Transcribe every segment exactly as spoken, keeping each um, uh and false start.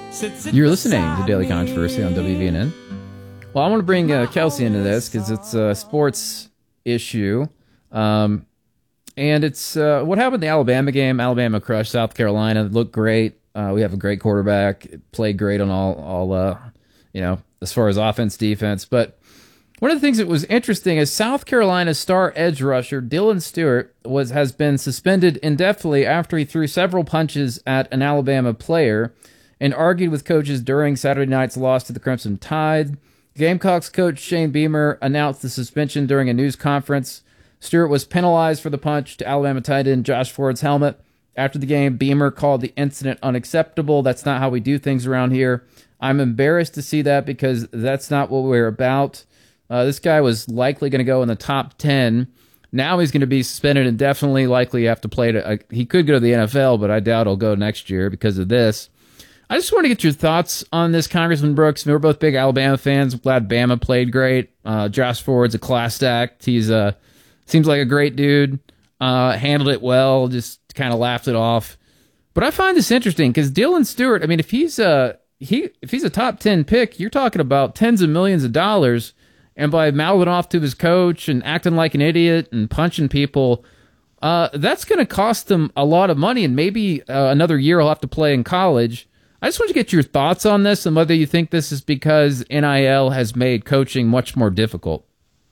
You're listening to Daily Controversy on W V N N. Well, I want to bring uh, Kelsey into this because it's a sports issue. Um, and it's uh, what happened in the Alabama game. Alabama crushed South Carolina. Looked great. Uh, we have a great quarterback. Played great on all, all uh, you know, as far as offense, defense. But one of the things that was interesting is South Carolina's star edge rusher, Dylan Stewart, was has been suspended indefinitely after he threw several punches at an Alabama player and argued with coaches during Saturday night's loss to the Crimson Tide. Gamecocks coach Shane Beamer announced the suspension during a news conference. Stewart was penalized for the punch to Alabama tight end Josh Ford's helmet. After the game, Beamer called the incident unacceptable. That's not how we do things around here. I'm embarrassed to see that because that's not what we're about. Uh, this guy was likely going to go in the top ten. Now he's going to be suspended indefinitely, likely have to play. To, uh, he could go to the N F L, but I doubt he'll go next year because of this. I just want to get your thoughts on this, Congressman Brooks. We're both big Alabama fans. I'm glad Bama played great. Uh, Josh Ford's a class act. He's uh, seems like a great dude. Uh, handled it well, just kind of laughed it off. But I find this interesting because Dylan Stewart, I mean, if he's a, he, if he's a top ten pick, you're talking about tens of millions of dollars. And by mouthing off to his coach and acting like an idiot and punching people, uh, that's going to cost him a lot of money. And maybe uh, another year he'll have to play in college. I just want to get your thoughts on this and whether you think this is because N I L has made coaching much more difficult.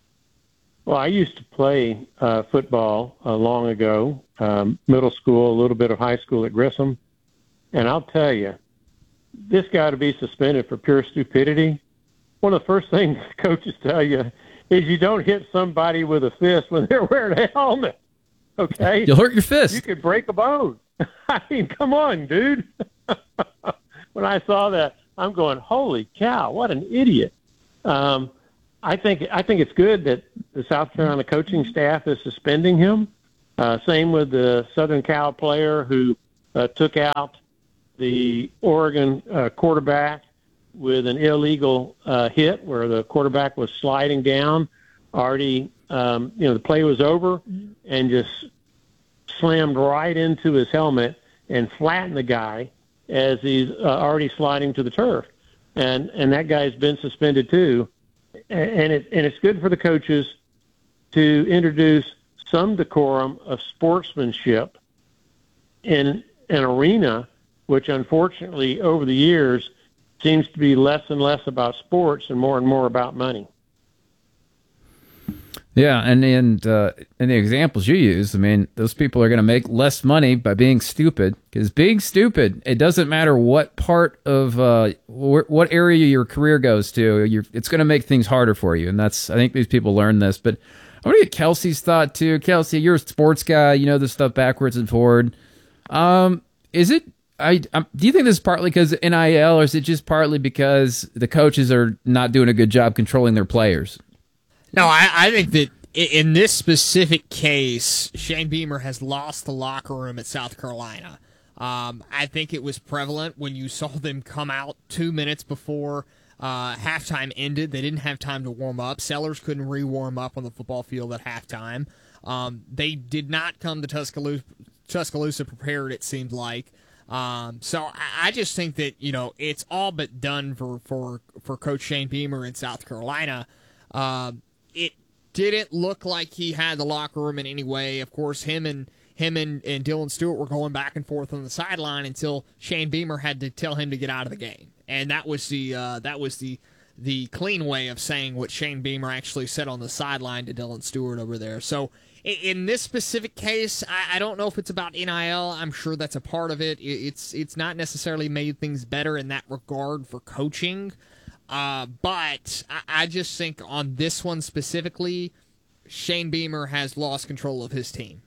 Well, I used to play uh, football uh, long ago, um, middle school, a little bit of high school at Grissom. And I'll tell you, this guy to be suspended for pure stupidity, one of the first things coaches tell you is you don't hit somebody with a fist when they're wearing a helmet, okay? You'll hurt your fist. You could break a bone. I mean, come on, dude. When I saw that, I'm going, holy cow, what an idiot. Um, I think I think it's good that the South Carolina coaching staff is suspending him. Uh, same with the Southern Cal player who uh, took out the Oregon uh, quarterback with an illegal uh, hit where the quarterback was sliding down. Already, um, you know, the play was over and just slammed right into his helmet and flattened the guy as he's uh, already sliding to the turf. And and that guy's been suspended too. And it and it's good for the coaches to introduce some decorum of sportsmanship in an arena, which unfortunately over the years seems to be less and less about sports and more and more about money. Yeah, and and uh, in the examples you use, I mean, those people are going to make less money by being stupid. Because being stupid, it doesn't matter what part of uh, wh- what area your career goes to, you're, it's going to make things harder for you. And that's, I think these people learn this. But I want to get Kelsey's thought too. Kelsey, you're a sports guy. You know this stuff backwards and forward. Um, is it? I um, do you think this is partly because of N I L, or is it just partly because the coaches are not doing a good job controlling their players? No, I, I think that in this specific case, Shane Beamer has lost the locker room at South Carolina. Um, I think it was prevalent when you saw them come out two minutes before uh, halftime ended. They didn't have time to warm up. Sellers couldn't re-warm up on the football field at halftime. Um, they did not come to Tuscaloosa, Tuscaloosa prepared, it seemed like. Um, so I, I just think that, you know, it's all but done for, for, for Coach Shane Beamer in South Carolina. Um, it didn't look like he had the locker room in any way. Of course, him and him and, and Dylan Stewart were going back and forth on the sideline until Shane Beamer had to tell him to get out of the game. And that was the uh, that was the the clean way of saying what Shane Beamer actually said on the sideline to Dylan Stewart over there. So in this specific case, I, I don't know if it's about N I L. I'm sure that's a part of it. It's it's not necessarily made things better in that regard for coaching. Uh, but I, I just think on this one specifically, Shane Beamer has lost control of his team.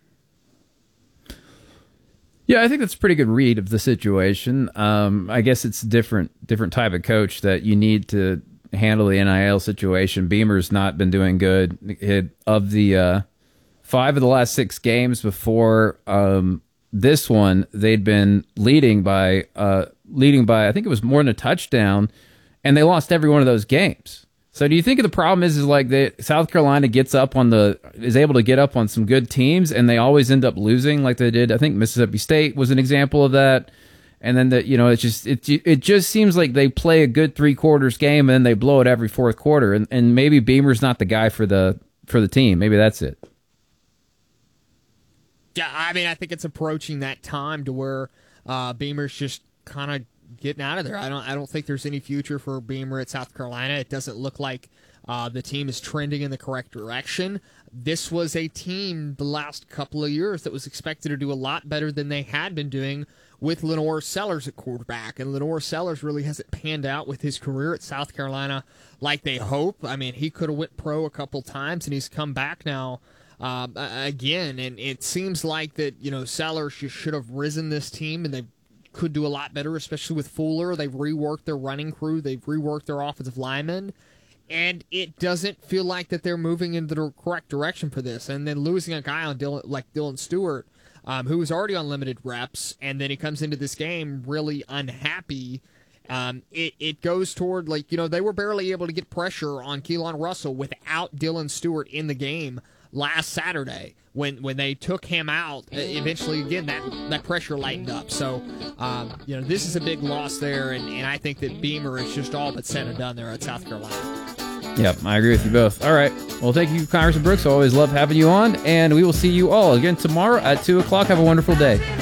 Yeah, I think that's a pretty good read of the situation. Um, I guess it's a different, different type of coach that you need to handle the N I L situation. Beamer's not been doing good. It, of the uh, five of the last six games before um, this one, they'd been leading by uh, leading by I think it was more than a touchdown, and they lost every one of those games. So do you think the problem is is like that South Carolina gets up on the is able to get up on some good teams and they always end up losing like they did? I think Mississippi State was an example of that. And then the, you know, it's just it it just seems like they play a good three quarters game and then they blow it every fourth quarter. And and maybe Beamer's not the guy for the for the team. Maybe that's it. Yeah, I mean, I think it's approaching that time to where uh, Beamer's just kind of getting out of there. I don't I don't think there's any future for Beamer at South Carolina. It doesn't look like uh, the team is trending in the correct direction. This was a team the last couple of years that was expected to do a lot better than they had been doing with Lenore Sellers at quarterback. And Lenore Sellers really hasn't panned out with his career at South Carolina like they hope. I mean, he could have went pro a couple times, and he's come back now um, again. And it seems like that, you know, Sellers just should have risen this team, and they could do a lot better, especially with Fuller. They've reworked their running crew. They've reworked their offensive linemen. And it doesn't feel like that they're moving in the correct direction for this. And then losing a guy on Dylan, like Dylan Stewart, um, who was already on limited reps, and then he comes into this game really unhappy. Um, it, it goes toward, like, you know, they were barely able to get pressure on Keelan Russell without Dylan Stewart in the game last Saturday. When when they took him out, eventually, again, that, that pressure lightened up. So, um, you know, this is a big loss there, and, and I think that Beamer is just all but said and done there at South Carolina. Yep, I agree with you both. All right. Well, thank you, Congressman Brooks. Always love having you on, and we will see you all again tomorrow at two o'clock. Have a wonderful day.